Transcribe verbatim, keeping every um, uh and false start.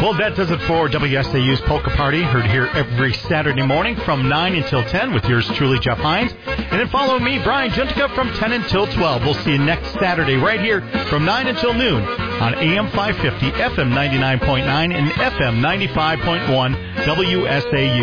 Well, that does it for W S A U's Polka Party, heard here every Saturday morning from nine until ten with yours truly, Jeff Hines. And then follow me, Brian Gentica, from ten until twelve. We'll see you next Saturday right here from nine until noon on A M five fifty, F M ninety-nine point nine, and F M ninety-five point one W S A U.